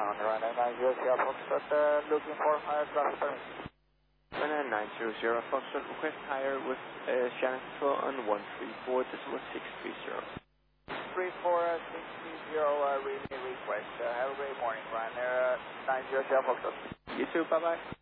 On the runway 900 Foxtrot, looking for higher traffic permission. Runway 900 Foxtrot, request higher with channel control on 134.630. 34630, relay request. Have a great morning, Ryanair 900 Foxtrot. You too, bye bye.